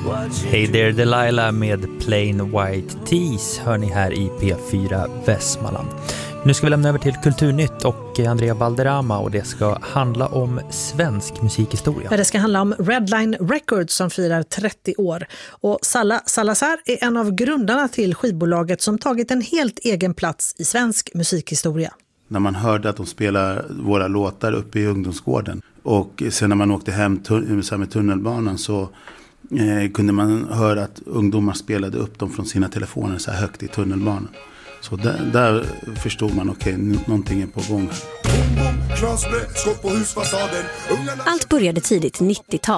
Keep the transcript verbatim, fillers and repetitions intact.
Hey there Delilah med Plain White Tees hör ni här i P fyra Västmanland. Nu ska vi lämna över till Kulturnytt och Andrea Balderrama, och det ska handla om svensk musikhistoria. Ja, det ska handla om Redline Records som firar trettio år. Och Salla Salazar är en av grundarna till skivbolaget som tagit en helt egen plats i svensk musikhistoria. När man hörde att de spelar våra låtar uppe i ungdomsgården, och sen när man åkte hem tun- med tunnelbanan så eh, kunde man höra att ungdomar spelade upp dem från sina telefoner så här högt i tunnelbanan. Så där, där förstod man, okej, okay, någonting är på gång. Allt började tidigt nittiotal